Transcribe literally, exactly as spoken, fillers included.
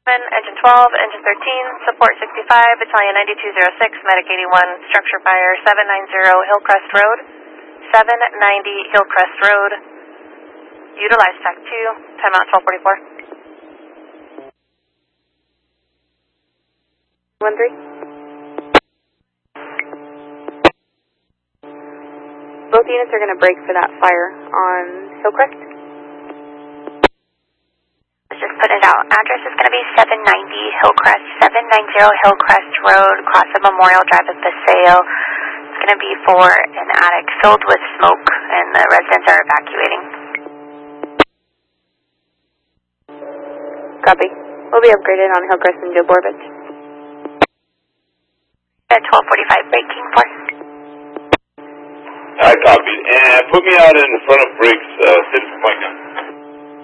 Engine twelve, Engine thirteen, Support sixty-five, Battalion ninety-two oh six, Medic eighty-one, Structure Fire seven ninety Hillcrest Road, seven ninety Hillcrest Road, utilize T A C two, timeout twelve forty-four. one three. Both units are going to break for that fire on Hillcrest. Just put it out. Address is going to be seven ninety Hillcrest, seven ninety Hillcrest Road, across the Memorial Drive of Paseo. It's going to be for an attic filled with smoke, and the residents are evacuating. Copy. We'll be upgraded on Hillcrest and Joe Borovich. At twelve forty-five, breaking for. I copy. And put me out in front of Briggs, uh, Citizen Point gun.